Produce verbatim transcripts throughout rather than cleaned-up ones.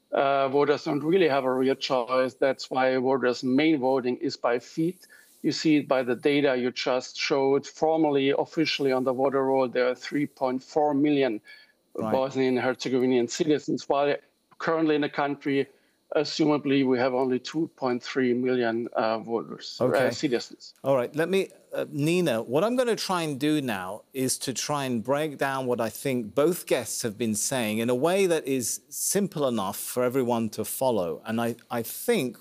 uh, voters don't really have a real choice. That's why voters' main voting is by feet. You see it by the data you just showed. Formally, officially on the voter roll, there are three point four million right. Bosnian and Herzegovinian citizens, while currently in the country, assumably, we have only two point three million uh, voters, okay. uh, citizens. All right, let me, uh, Nina, what I'm going to try and do now is to try and break down what I think both guests have been saying in a way that is simple enough for everyone to follow. And I, I think,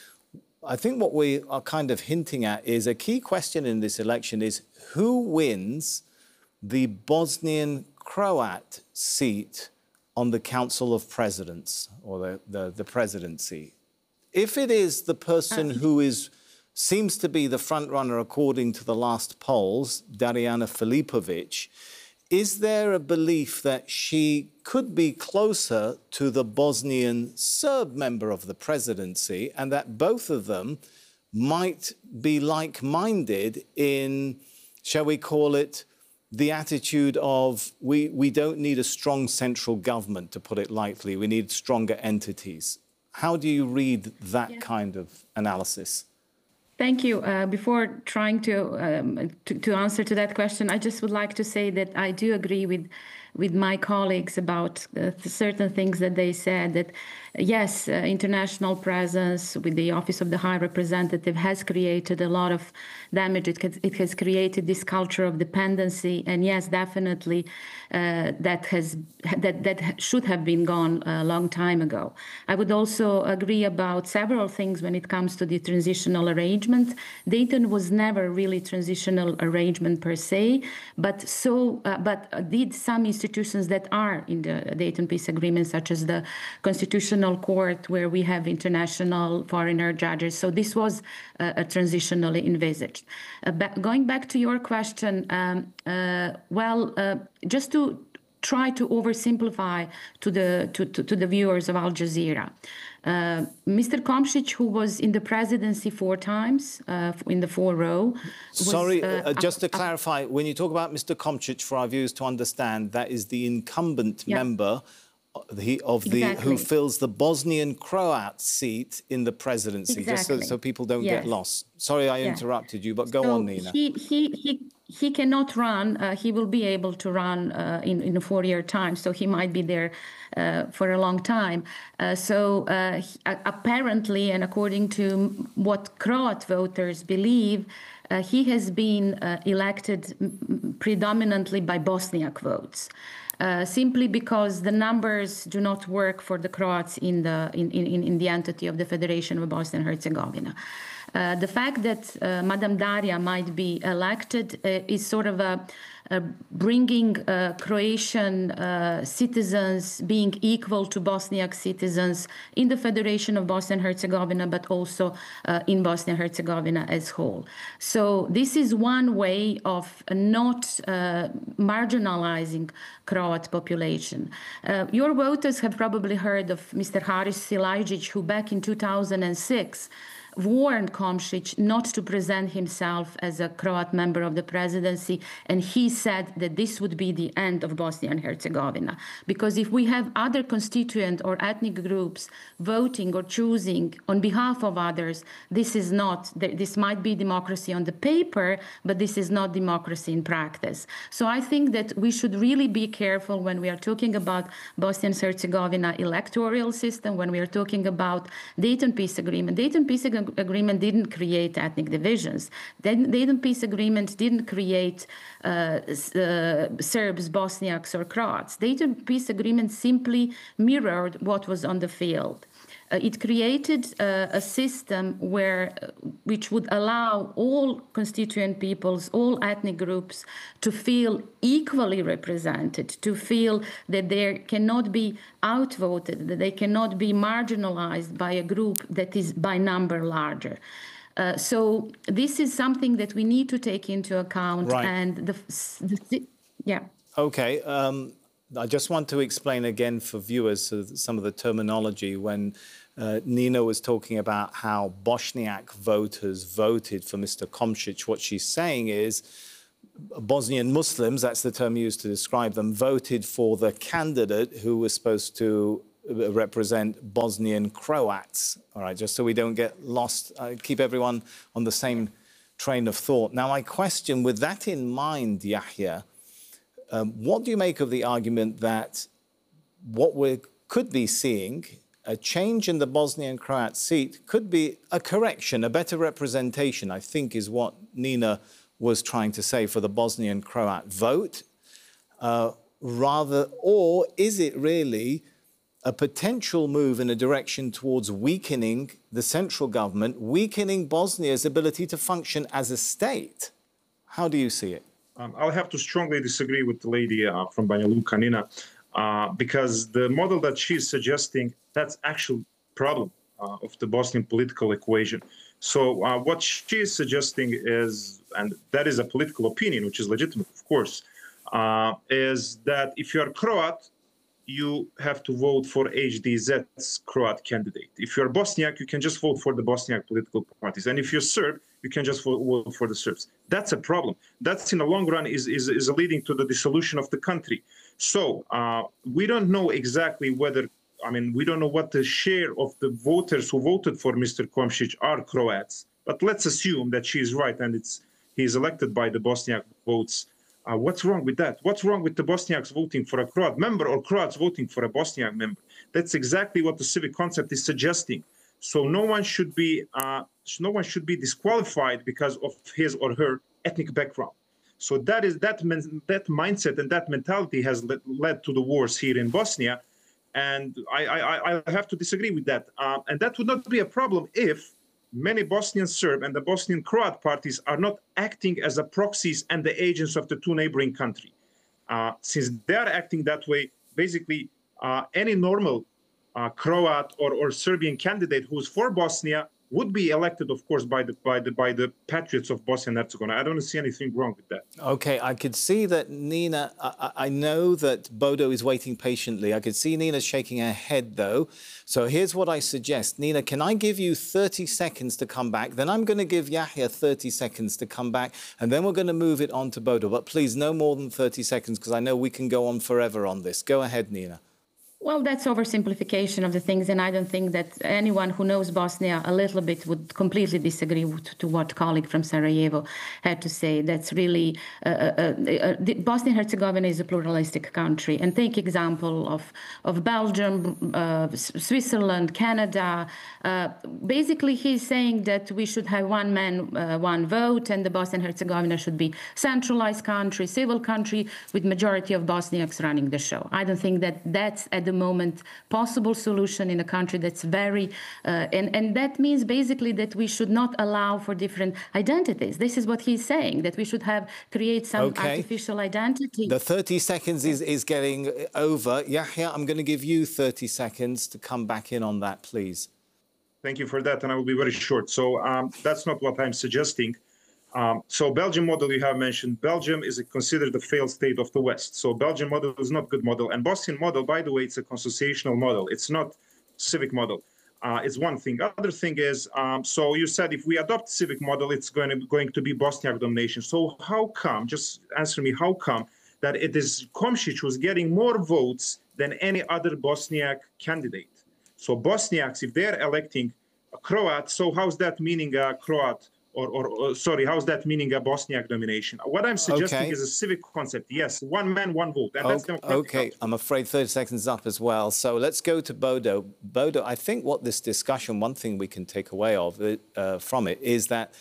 I think what we are kind of hinting at is a key question in this election is who wins the Bosnian Croat seat on the Council of Presidents, or the, the, the presidency. If it is the person who is seems to be the front-runner according to the last polls, Dariana Filipovic, is there a belief that she could be closer to the Bosnian Serb member of the presidency and that both of them might be like-minded in, shall we call it, the attitude of we, we don't need a strong central government, to put it lightly. We need stronger entities. How do you read that yeah. kind of analysis? Thank you. Uh, before trying to, um, to to answer to that question, I just would like to say that I do agree with with my colleagues about uh, certain things that they said, that yes, uh, international presence with the Office of the High Representative has created a lot of damage. It has, it has created this culture of dependency, and yes, definitely uh, that has that that should have been gone a long time ago. I would also agree about several things when it comes to the transitional arrangement. Dayton was never really transitional arrangement per se, but so uh, but did some institutions that are in the Dayton Peace Agreement, such as the Constitutional Court, where we have international foreigner judges. So this was uh, a transitionally envisaged. Uh, ba going back to your question, um, uh, well, uh, just to try to oversimplify to the to, to, to the viewers of Al Jazeera. Uh, Mister Komšić, who was in the presidency four times uh, in the four row. Was, Sorry, uh, uh, just to clarify, when you talk about Mister Komšić, for our viewers to understand, that is the incumbent yeah. member the, of the exactly. who fills the Bosnian Croat seat in the presidency, exactly. just so, so people don't yes. get lost. Sorry, I yeah. interrupted you, but go so on, Nina. He, he, he, he cannot run. Uh, he will be able to run uh, in, in a four-year time, so he might be there uh, for a long time. Uh, so uh, he, uh, apparently, and according to what Croat voters believe, uh, he has been uh, elected predominantly by Bosniak votes. Uh, simply because the numbers do not work for the Croats in the in, in, in the entity of the Federation of Bosnia and Herzegovina. Uh, the fact that uh, Madame Daria might be elected uh, is sort of a, a bringing uh, Croatian uh, citizens being equal to Bosniak citizens in the Federation of Bosnia and Herzegovina, but also uh, in Bosnia and Herzegovina as whole. So this is one way of not uh, marginalizing Croat population. Uh, your voters have probably heard of Mister Haris Silajdzic, who back in two thousand six warned Komšić not to present himself as a Croat member of the presidency, and he said that this would be the end of Bosnia and Herzegovina. Because if we have other constituent or ethnic groups voting or choosing on behalf of others, this is not, this might be democracy on the paper, but this is not democracy in practice. So I think that we should really be careful when we are talking about Bosnia and Herzegovina electoral system, when we are talking about Dayton Peace Agreement. Dayton Peace Agreement Agreement didn't create ethnic divisions. The Dayton Peace Agreement didn't create uh, uh, Serbs, Bosniaks, or Croats. Dayton Peace Agreement simply mirrored what was on the field. Uh, it created uh, a system where, uh, which would allow all constituent peoples, all ethnic groups to feel equally represented, to feel that they cannot be outvoted, that they cannot be marginalized by a group that is by number larger. Uh, so this is something that we need to take into account. Right. And the, the yeah. Okay. Um, I just want to explain again for viewers uh, some of the terminology when uh, Nina was talking about how Bosniak voters voted for Mister Komšić. What she's saying is Bosnian Muslims, that's the term used to describe them, voted for the candidate who was supposed to represent Bosnian Croats. All right, just so we don't get lost, uh, keep everyone on the same train of thought. Now, I question, with that in mind, Yahya, um, what do you make of the argument that what we could be seeing, a change in the Bosnian Croat seat, could be a correction, a better representation, I think is what Nina was trying to say, for the Bosnian Croat vote, uh, rather, or is it really a potential move in a direction towards weakening the central government, weakening Bosnia's ability to function as a state? How do you see it? Um, I'll have to strongly disagree with the lady uh, from Banja Luka, Nina, uh, because the model that she's suggesting, that's actual problem uh, of the Bosnian political equation. So uh, what she is suggesting is, and that is a political opinion, which is legitimate, of course, uh, is that if you are Croat, you have to vote for H D Z's Croat candidate. If you're Bosniak, you can just vote for the Bosniak political parties. And if you're Serb, you can just vote for the Serbs. That's a problem. That's, in the long run, is, is, is leading to the dissolution of the country. So uh, we don't know exactly whether, I mean, we don't know what the share of the voters who voted for Mister Komšić are Croats. But let's assume that she is right and it's he is elected by the Bosniak votes. Uh, what's wrong with that? What's wrong with the Bosniaks voting for a Croat member or Croats voting for a Bosniak member? That's exactly what the civic concept is suggesting. So no one should be uh, no one should be disqualified because of his or her ethnic background. So that is that that mindset and that mentality has led, led to the wars here in Bosnia, and I I, I have to disagree with that. Uh, and that would not be a problem if many Bosnian Serb and the Bosnian Croat parties are not acting as a proxies and the agents of the two neighboring countries. Uh, since they are acting that way, basically uh, any normal uh, Croat or, or Serbian candidate who's for Bosnia would be elected, of course, by the by the by the patriots of Bosnia and Herzegovina. I don't see anything wrong with that. Okay, I could see that Nina. I, I know that Bodo is waiting patiently. I could see Nina shaking her head, though. So here's what I suggest, Nina. Can I give you thirty seconds to come back? Then I'm going to give Yahya thirty seconds to come back, and then we're going to move it on to Bodo. But please, no more than thirty seconds, because I know we can go on forever on this. Go ahead, Nina. Well, that's oversimplification of the things, and I don't think that anyone who knows Bosnia a little bit would completely disagree with, to what colleague from Sarajevo had to say. That's really uh, uh, uh, Bosnia and Herzegovina is a pluralistic country, and take example of of Belgium, uh, Switzerland, Canada. Uh, basically, he's saying that we should have one man, uh, one vote, and the Bosnia and Herzegovina should be centralized country, civil country with majority of Bosniaks running the show. I don't think that that's at the moment possible solution in a country that's very uh, and and that means basically that we should not allow for different identities. This is what he's saying, that we should have create some okay. artificial identity. The thirty seconds is is getting over. Yahya, I'm going to give you thirty seconds to come back in on that, please. Thank you for that, and I will be very short. So um, that's not what I'm suggesting. Um, so Belgium model you have mentioned, Belgium is considered the failed state of the West. So Belgian model is not good model. And Bosnian model, by the way, it's a constitutional model. It's not civic model. Uh, it's one thing. Other thing is, um, so you said if we adopt civic model, it's going to, going to be Bosniak domination. So how come, just answer me, how come that it is Komšić who's getting more votes than any other Bosniak candidate? So Bosniaks, if they're electing a Croat, so how's that meaning a Croat? Or, or, or, sorry, how's that meaning a Bosniak domination? What I'm suggesting okay. is a civic concept. Yes, one man, one vote. And that's democratic. Okay, I'm afraid thirty seconds up as well. So let's go to Bodo. Bodo, I think what this discussion, one thing we can take away of it, uh, from it is that,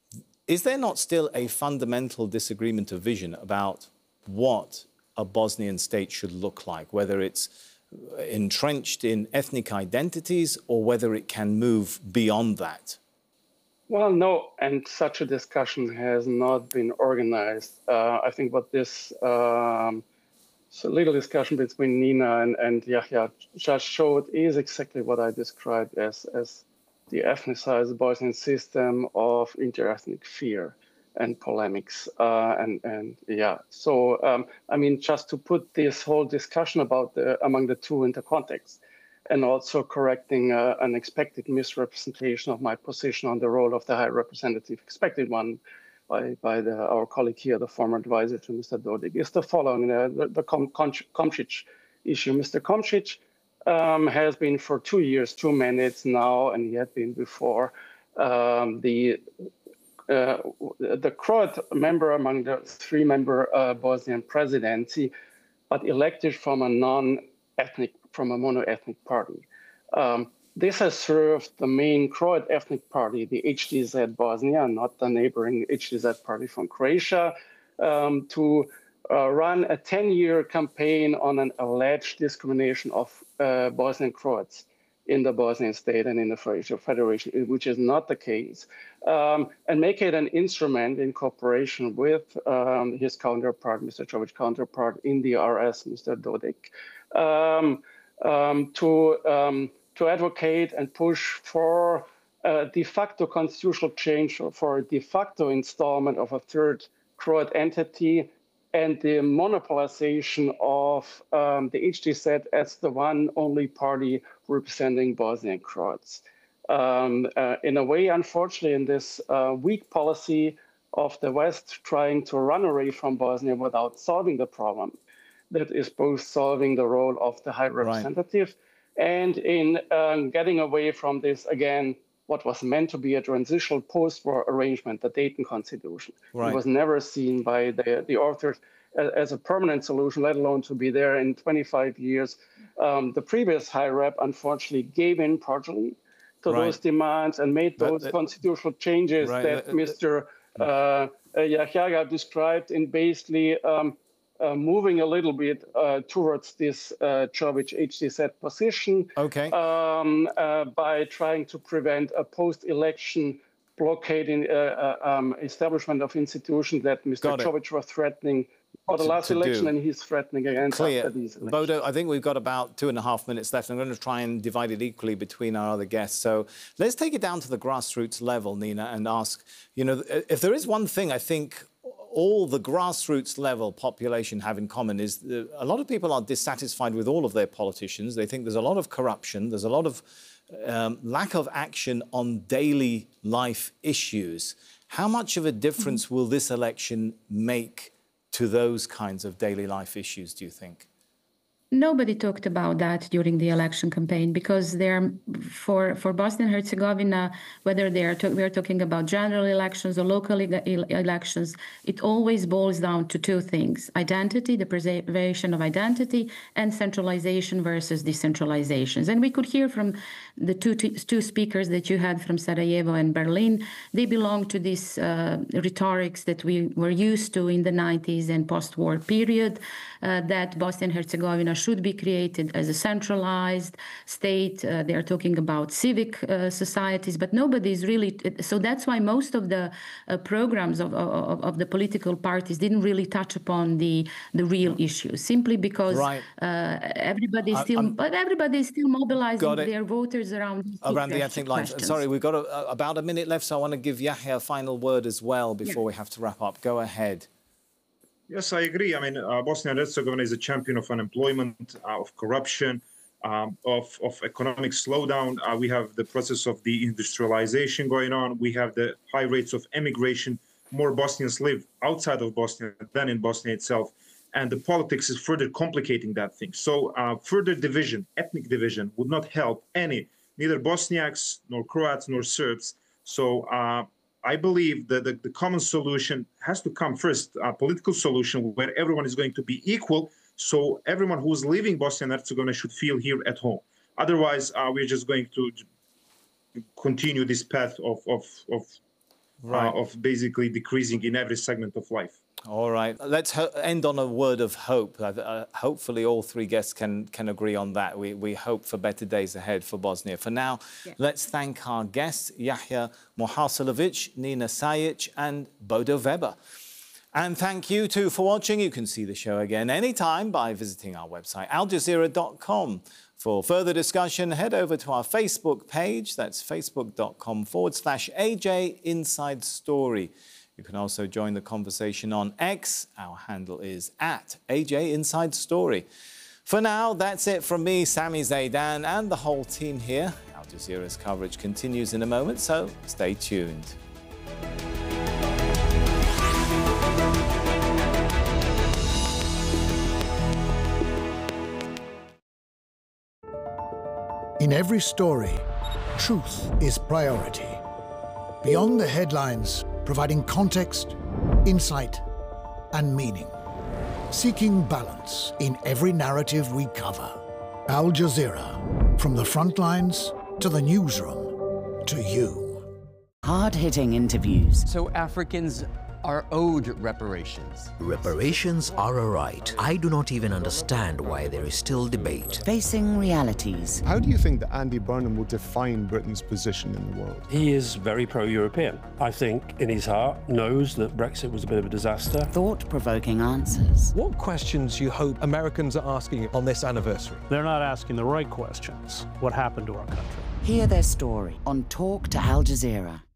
is there not still a fundamental disagreement of vision about what a Bosnian state should look like, whether it's entrenched in ethnic identities or whether it can move beyond that? Well, no, and such a discussion has not been organized. Uh, I think what this um, so little discussion between Nina and, and Yahya just showed is exactly what I described as, as the ethnicized Bosnian system of interethnic fear and polemics. Uh, and, and yeah, so, um, I mean, just to put this whole discussion about the, among the two into context, and also correcting uh, an expected misrepresentation of my position on the role of the High Representative, expected one by, by the, our colleague here, the former advisor to Mister Dodik, is the following, uh, the, the Komšić issue. Mister Komšić um, has been for two years, two mandates now, and he had been before. Um, the uh, the Croat member among the three-member uh, Bosnian presidency, but elected from a non-ethnic, from a mono-ethnic party. Um, this has served the main Croat ethnic party, the H D Z Bosnia, not the neighboring H D Z party from Croatia, um, to uh, run a ten-year campaign on an alleged discrimination of uh, Bosnian Croats in the Bosnian state and in the Croatian Federation, which is not the case, um, and make it an instrument in cooperation with um, his counterpart, Mister Čović's counterpart in the R S, Mister Dodik, um, um, to, um, to advocate and push for a de facto constitutional change, for a de facto installment of a third Croat entity, and the monopolization of um, the H D Z as the one only party representing Bosnian Croats. Um, uh, in a way, unfortunately, in this uh, weak policy of the West trying to run away from Bosnia without solving the problem, that is both solving the role of the High Representative right. and in um, getting away from this, again, what was meant to be a transitional post-war arrangement, the Dayton Constitution. Right. It was never seen by the, the authors as a permanent solution, let alone to be there in twenty-five years. Um, the previous High Rep, unfortunately, gave in partially to right. those demands and made those but, uh, constitutional changes right. that uh, Mister Uh, Jahjaga described in basically um, uh, moving a little bit uh, towards this uh, Čović H D Z position okay. um, uh, by trying to prevent a post-election blockading uh, uh, um, establishment of institutions that Mister Čović was threatening for the last election, do. and he's threatening again Clear. after these elections. Bodo, I think we've got about two and a half minutes left. I'm going to try and divide it equally between our other guests. So let's take it down to the grassroots level, Nina, and ask, you know, if there is one thing I think all the grassroots level population have in common is that a lot of people are dissatisfied with all of their politicians. They think there's a lot of corruption, there's a lot of um, lack of action on daily life issues. How much of a difference mm-hmm. will this election make to those kinds of daily life issues, do you think? Nobody talked about that during the election campaign because they're for for Bosnia and Herzegovina, whether they are to, we are talking about general elections or local e elections, it always boils down to two things: identity, the preservation of identity, and centralization versus decentralizations. And we could hear from the two two speakers that you had from Sarajevo and Berlin. They belong to this uh, rhetorics that we were used to in the nineties and post-war period, uh, that Bosnia and Herzegovina should be created as a centralized state. Uh, they are talking about civic uh, societies, but nobody is really. So that's why most of the uh, programs of, of, of the political parties didn't really touch upon the the real issues, simply because right. uh, everybody is still, I'm, but everybody is still mobilizing their voters around around the ethnic lines. Sorry, we've got a, about a minute left, so I want to give Yahya a final word as well before yeah. we have to wrap up. Go ahead. Yes, I agree. I mean, uh, Bosnia and Herzegovina is a champion of unemployment, uh, of corruption, um, of, of economic slowdown. Uh, we have the process of deindustrialization going on. We have the high rates of emigration. More Bosnians live outside of Bosnia than in Bosnia itself. And the politics is further complicating that thing. So uh, further division, ethnic division, would not help any, neither Bosniaks, nor Croats, nor Serbs. So uh, I believe that the, the common solution has to come first, a political solution where everyone is going to be equal, so everyone who's leaving Bosnia and Herzegovina should feel here at home. Otherwise, uh, we're just going to continue this path of, of, of, right. uh, of basically decreasing in every segment of life. All right. Let's ho end on a word of hope. Uh, uh, hopefully all three guests can, can agree on that. We, we hope for better days ahead for Bosnia. For now, yeah. let's thank our guests, Yahya Muhasilovic, Nina Sajic and Bodo Weber. And thank you too for watching. You can see the show again anytime by visiting our website, al jazeera dot com. For further discussion, head over to our Facebook page. That's facebook.com forward slash AJ Inside Story. You can also join the conversation on X. Our handle is at A J Inside Story. For now, that's it from me, Sami Zeidan, and the whole team here. Al Jazeera's coverage continues in a moment, so stay tuned. In every story, truth is priority. Beyond the headlines, providing context, insight, and meaning. Seeking balance in every narrative we cover. Al Jazeera, from the front lines to the newsroom, to you. Hard-hitting interviews. So Africans are owed reparations. Reparations are a right. I do not even understand why there is still debate. Facing realities. How do you think that Andy Burnham will define Britain's position in the world? He is very pro-European. I think in his heart knows that Brexit was a bit of a disaster. Thought-provoking answers. What questions do you hope Americans are asking on this anniversary? They're not asking the right questions. What happened to our country? Hear their story on Talk to Al Jazeera.